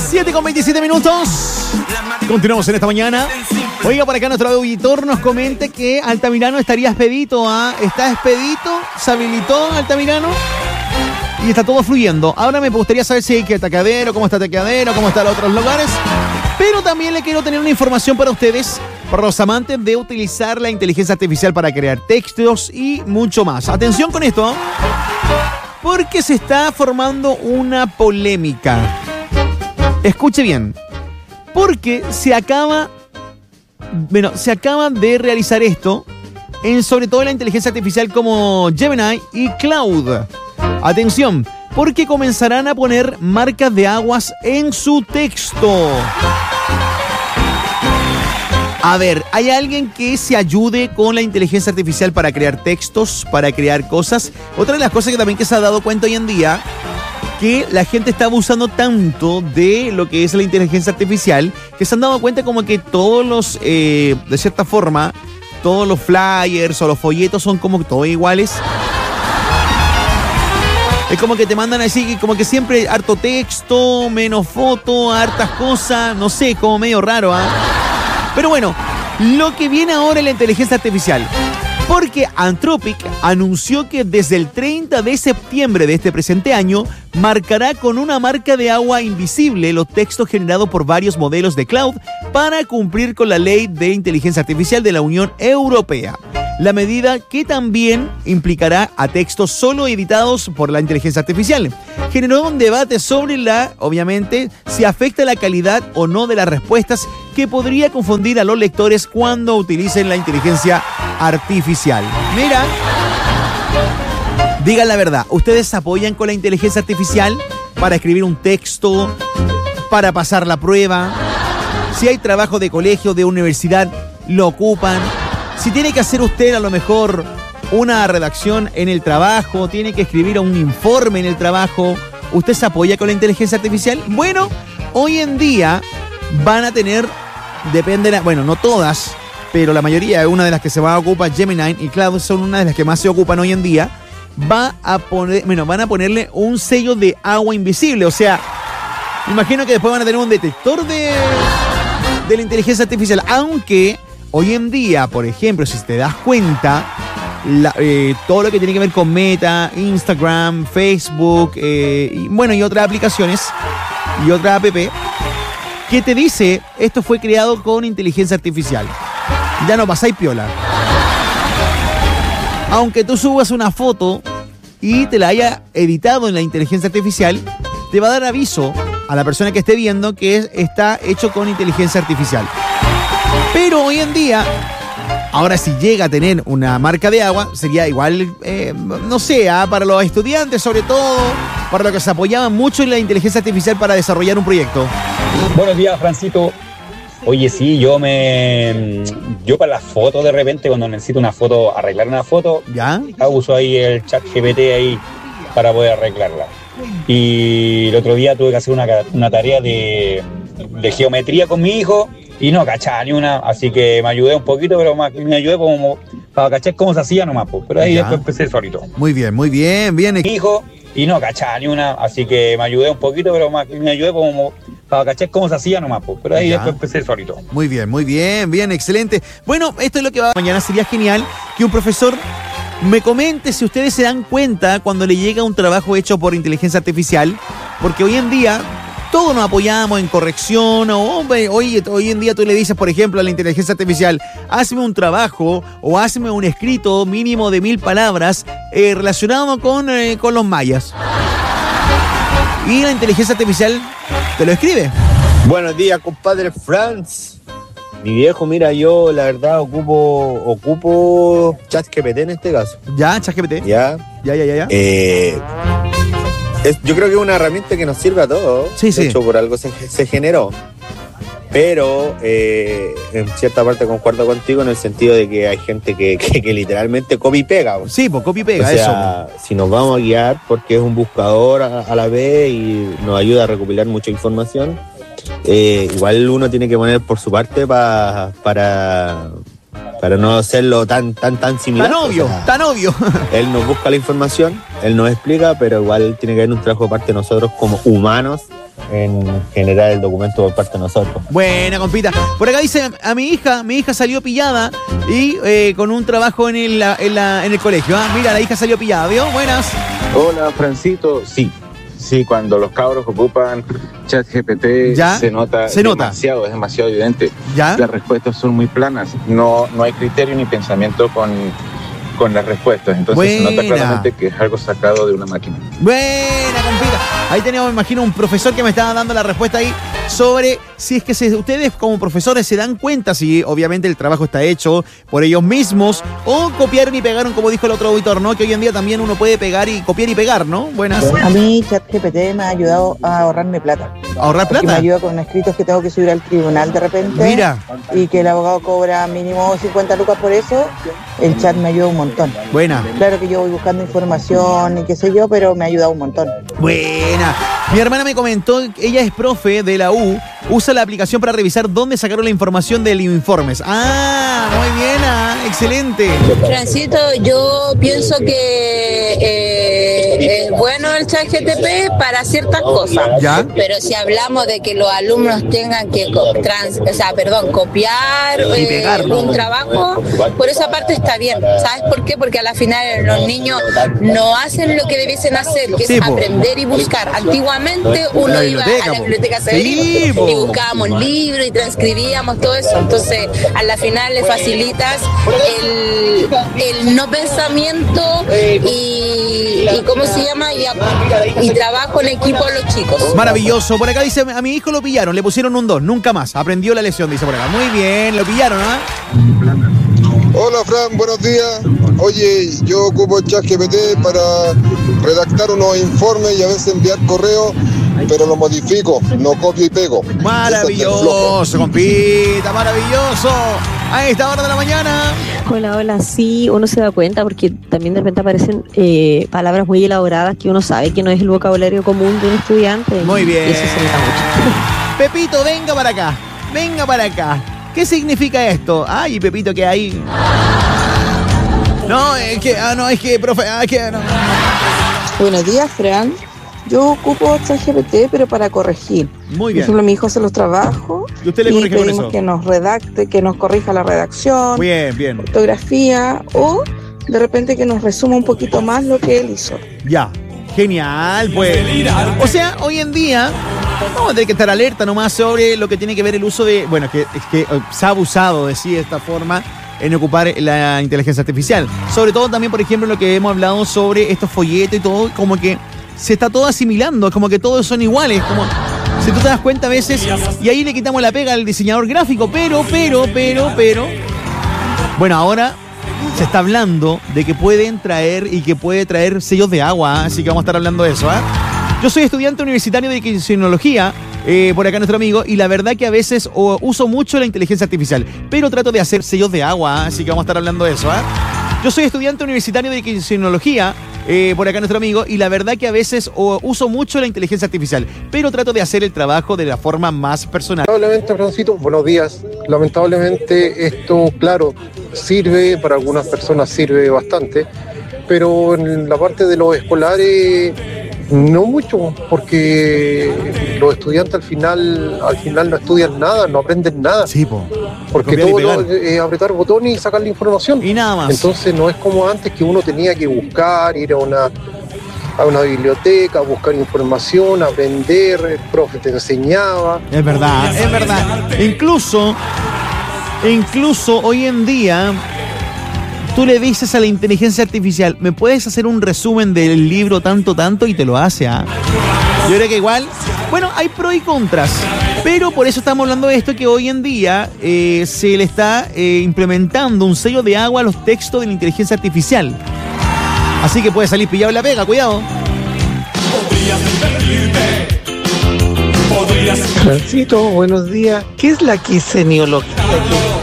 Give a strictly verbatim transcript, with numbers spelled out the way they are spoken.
siete con veintisiete minutos. Continuamos en esta mañana. Oiga, por acá nuestro auditor nos comenta que Altamirano estaría expedito. ¿Ah? ¿Está expedito? ¿Se habilitó Altamirano? Y está todo fluyendo. Ahora me gustaría saber si hay que Atacadero, cómo está Atacadero, cómo están los otros lugares. Pero también le quiero tener una información para ustedes, para los amantes de utilizar la inteligencia artificial para crear textos y mucho más. Atención con esto, porque se está formando una polémica. Escuche bien, porque se acaba, bueno, se acaba de realizar esto en sobre todo la inteligencia artificial como Gemini y Claude. Atención, porque comenzarán a poner marcas de aguas en su texto. A ver, ¿hay alguien que se ayude con la inteligencia artificial para crear textos, para crear cosas? Otra de las cosas que también que se ha dado cuenta hoy en día, que la gente está abusando tanto de lo que es la inteligencia artificial, que se han dado cuenta como que todos los, eh, de cierta forma, todos los flyers o los folletos son como todos iguales. Es como que te mandan así, como que siempre harto texto, menos foto, hartas cosas, no sé, como medio raro, ¿ah? ¿eh? Pero bueno, lo que viene ahora es la inteligencia artificial. Porque Anthropic anunció que desde el treinta de septiembre de este presente año marcará con una marca de agua invisible los textos generados por varios modelos de cloud para cumplir con la ley de inteligencia artificial de la Unión Europea. La medida que también implicará a textos solo editados por la inteligencia artificial. Generó un debate sobre la, obviamente, si afecta la calidad o no de las respuestas, que podría confundir a los lectores cuando utilicen la inteligencia artificial. Mira, digan la verdad, ¿ustedes apoyan con la inteligencia artificial para escribir un texto, para pasar la prueba? Si hay trabajo de colegio, de universidad, ¿lo ocupan? Si tiene que hacer usted a lo mejor una redacción en el trabajo, tiene que escribir un informe en el trabajo, ¿usted se apoya con la inteligencia artificial? Bueno, hoy en día van a tener, depende, bueno, no todas, pero la mayoría, una de las que se va a ocupar, Gemini y Cloud, son una de las que más se ocupan hoy en día, va a poner, bueno, van a ponerle un sello de agua invisible. O sea, me imagino que después van a tener un detector de, de la inteligencia artificial, aunque hoy en día, por ejemplo, si te das cuenta, la, eh, todo lo que tiene que ver con Meta, Instagram, Facebook, eh, y, bueno, y otras aplicaciones y otras app, que te dice, esto fue creado con inteligencia artificial. Ya no pasáis piola. Aunque tú subas una foto y te la haya editado en la inteligencia artificial, te va a dar aviso a la persona que esté viendo que es, está hecho con inteligencia artificial. Pero hoy en día, ahora si llega a tener una marca de agua, sería igual, eh, no sé, ¿eh? para los estudiantes sobre todo, para los que se apoyaban mucho en la inteligencia artificial para desarrollar un proyecto. Buenos días, Francito. Oye, sí, yo me... Yo para las fotos de repente, cuando necesito una foto, arreglar una foto, ¿ya? Uso ahí el chat G P T ahí para poder arreglarla. Y el otro día tuve que hacer una, una tarea de, de geometría con mi hijo y no cachaba ni una, así que me ayudé un poquito, pero más, me ayudé como para cachar cómo se hacía nomás, pues. Pero ahí ¿ya? Después empecé solito. Muy bien, muy bien, bien. Mi hijo y no cachaba ni una, así que me ayudé un poquito, pero más, me ayudé como para cachar cómo se hacía nomás, pues. Pero ahí ¿ya? Después empecé solito. Muy bien, muy bien, bien, excelente. Bueno, esto es lo que va mañana. Sería genial que un profesor me comente si ustedes se dan cuenta cuando le llega un trabajo hecho por inteligencia artificial, porque hoy en día todos nos apoyamos en corrección, o hoy, hoy en día tú le dices, por ejemplo, a la inteligencia artificial, hazme un trabajo o hazme un escrito mínimo de mil palabras eh, relacionado con, eh, con los mayas. Y la inteligencia artificial te lo escribe. Buenos días, compadre Franz. Mi viejo, mira, yo la verdad ocupo ocupo ChatGPT en este caso. ¿Ya? ¿ChatGPT? Ya. Ya, ya, ya, ya. Eh, es, yo creo que es una herramienta que nos sirve a todos. Sí, de sí. hecho, por algo se, se generó. Pero eh, en cierta parte concuerdo contigo en el sentido de que hay gente que, que, que literalmente copia y pega. Sí, pues copia y pega, o sea, eso. Si nos vamos a guiar porque es un buscador a, a la vez y nos ayuda a recopilar mucha información, eh, igual uno tiene que poner por su parte pa, para, para no hacerlo tan, tan, tan similar. Tan obvio, o sea, tan obvio. Él nos busca la información, él nos explica, pero igual tiene que haber un trabajo de parte de nosotros como humanos en generar el documento por parte de nosotros. Buena, compita. Por acá dice a mi hija, mi hija salió pillada y eh, con un trabajo en el, en, la, en el colegio. ¿Ah? Mira, la hija salió pillada, ¿vio? Buenas. Hola, Francito. Sí, sí, cuando los cabros ocupan ChatGPT ¿Ya? se nota se nota demasiado, es demasiado evidente. ¿Ya? Las respuestas son muy planas, no, no hay criterio ni pensamiento con, con las respuestas, entonces Buena. se nota claramente que es algo sacado de una máquina. Buena, compita. Ahí tenemos, me imagino, un profesor que me estaba dando la respuesta ahí sobre si es que se, ustedes como profesores se dan cuenta si obviamente el trabajo está hecho por ellos mismos o copiaron y pegaron, como dijo el otro auditor, ¿no? Que hoy en día también uno puede pegar y copiar y pegar, ¿no? Buenas. A mí ChatGPT me ha ayudado a ahorrarme plata. ¿Ahorrar Porque plata? me ayuda con escritos que tengo que subir al tribunal de repente. Mira. Y que el abogado cobra mínimo cincuenta lucas por eso. El chat me ayuda un montón. Buena. Claro que yo voy buscando información y qué sé yo, pero me ha ayudado un montón. Buena. Mi hermana me comentó, ella es profe de la U, usa la aplicación para revisar dónde sacaron la información de los informes. Ah, muy bien, ah, excelente. Francito, yo pienso que eh, es bueno el ChatGPT para ciertas cosas. ¿Ya? Pero si hablamos de que los alumnos tengan que co- trans, o sea, perdón, copiar Y eh, pegarlo. un trabajo, por esa parte está bien. ¿Sabes por qué? Porque a la final los niños no hacen lo que debiesen hacer, que Sí, es po. aprender y buscar. Antiguamente uno La iba biblioteca, a la po. biblioteca Sí, Severino po. y buscábamos libros y transcribíamos todo eso. Entonces, a la final le facilitas el, el no pensamiento y, y ¿cómo se llama? Y, a- y trabajo en equipo a los chicos. Maravilloso. Por acá dice, a mi hijo lo pillaron, le pusieron un dos, nunca más. Aprendió la lección, dice por acá. Muy bien, lo pillaron, ¿ah? Hola Fran, buenos días. Oye, yo ocupo ChatGPT para redactar unos informes y a veces enviar correos, pero lo modifico, no copio y pego. Maravilloso, compita, maravilloso. A esta hora de la mañana. Hola, hola, sí, uno se da cuenta porque también de repente aparecen eh, palabras muy elaboradas que uno sabe que no es el vocabulario común de un estudiante. Muy bien. Y eso se nota mucho. Pepito, venga para acá, venga para acá. ¿Qué significa esto? Ay, Pepito, que hay... No, es que, ah, no, es que, profe, ah, es que, no. Buenos días, Fran. Yo ocupo ChatGPT, pero para corregir. Muy Por bien. ejemplo, mi hijo hace los trabajos ¿Y usted le y corrige con pedimos eso? que nos redacte, que nos corrija la redacción, Bien, bien. ortografía o de repente que nos resuma un poquito más lo que él hizo. Ya. Genial, pues. O sea, hoy en día vamos a tener que estar alerta nomás sobre lo que tiene que ver el uso de... Bueno, que, es que eh, se ha abusado de sí de esta forma en ocupar la inteligencia artificial. Sobre todo también, por ejemplo, lo que hemos hablado sobre estos folletos y todo, como que se está todo asimilando, como que todos son iguales, como... Si tú te das cuenta a veces, y ahí le quitamos la pega al diseñador gráfico, pero, pero, pero, pero... Bueno, ahora se está hablando de que pueden traer y que puede traer sellos de agua, ¿eh? Así que vamos a estar hablando de eso, ¿eh? Yo soy estudiante universitario de kinesiología, eh, por acá nuestro amigo, y la verdad que a veces oh, uso mucho la inteligencia artificial, pero trato de hacer sellos de agua, ¿eh? Así que vamos a estar hablando de eso, ¿eh? Yo soy estudiante universitario de kinesiología, eh, por acá nuestro amigo, y la verdad que a veces oh, uso mucho la inteligencia artificial, pero trato de hacer el trabajo de la forma más personal. Lamentablemente, Francito, buenos días. Lamentablemente esto, claro, sirve, para algunas personas sirve bastante, pero en la parte de los escolares no mucho, porque los estudiantes al final al final no estudian nada, no aprenden nada. Sí, po. Porque Copiar y todo lo- pegar. es apretar botones y sacar la información. Y nada más. Entonces no es como antes que uno tenía que buscar, ir a una, a una biblioteca, buscar información, aprender, el profe te enseñaba. Es verdad, es verdad. Incluso, incluso hoy en día, tú le dices a la inteligencia artificial, ¿me puedes hacer un resumen del libro tanto, tanto? Y te lo hace, ¿ah? Yo creo que igual, bueno, hay pros y contras, pero por eso estamos hablando de esto, que hoy en día eh, se le está eh, implementando un sello de agua a los textos de la inteligencia artificial. Así que puede salir pillado en la pega, cuidado. Francito, buenos días. ¿Qué es la quiseniología?